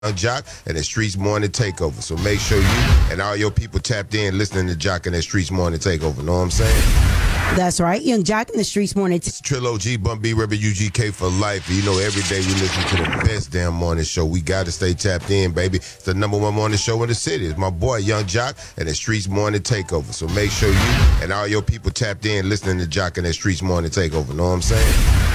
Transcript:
Jock and the Streets Morning Takeover. So make sure you and all your people tapped in listening to Jock and the Streets Morning Takeover. Know what I'm saying? That's right. Young Jock and the Streets Morning. Trillo G, Bun B, Rebel UGK for life. You know, every day we listen to the best damn morning show. We got to stay tapped in, baby. It's the number one morning show in the city. It's my boy, Young Jock, and the Streets Morning Takeover. So make sure you and all your people tapped in listening to Jock and the Streets Morning Takeover. Know what I'm saying?